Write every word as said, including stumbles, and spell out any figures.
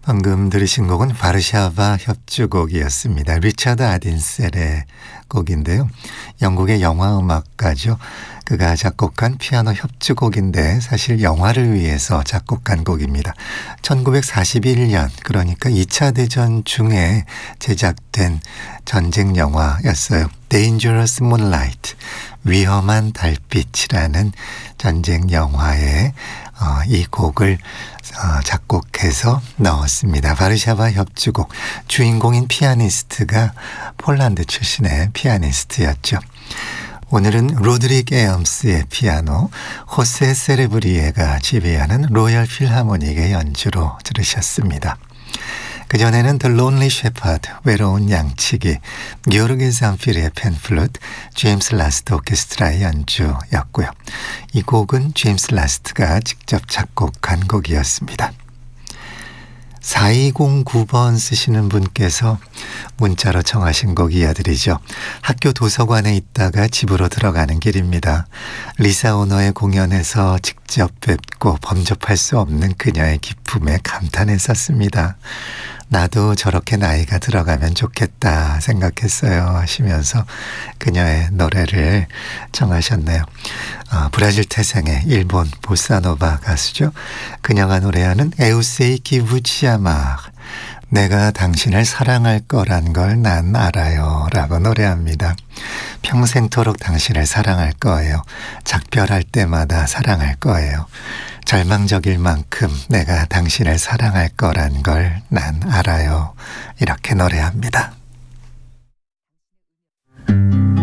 방금 들으신 곡은 바르샤바 협주곡이었습니다. 리차드 아딘셀의 곡인데요. 영국의 영화음악가죠. 그가 작곡한 피아노 협주곡인데 사실 영화를 위해서 작곡한 곡입니다. 천구백사십일 년 그러니까 이 차 대전 중에 제작된 전쟁 영화였어요. Dangerous Moonlight, 위험한 달빛이라는 전쟁 영화에 어, 이 곡을 어, 작곡해서 넣었습니다. 바르샤바 협주곡, 주인공인 피아니스트가 폴란드 출신의 피아니스트였죠. 오늘은 로드릭 에엄스의 피아노, 호세 세레브리에가 지휘하는 로열 필하모닉의 연주로 들으셨습니다. 그전에는 The Lonely Shepherd, 외로운 양치기, 기오르게 잠피르의 펜플루트, 제임스 라스트 오케스트라의 연주였고요. 이 곡은 제임스 라스트가 직접 작곡한 곡이었습니다. 사이공구 번 쓰시는 분께서 문자로 청하신 곡 이어드리죠. 학교 도서관에 있다가 집으로 들어가는 길입니다. 리사 오너의 공연에서 직접 뵙고 범접할 수 없는 그녀의 기품에 감탄했었습니다. 나도 저렇게 나이가 들어가면 좋겠다 생각했어요 하시면서 그녀의 노래를 청하셨네요. 어, 브라질 태생의 일본 보사노바 가수죠. 그녀가 노래하는 에우세이 기부치아마, 내가 당신을 사랑할 거란 걸 난 알아요 라고 노래합니다. 평생토록 당신을 사랑할 거예요. 작별할 때마다 사랑할 거예요. 절망적일 만큼 내가 당신을 사랑할 거란 걸 난 알아요. 이렇게 노래합니다.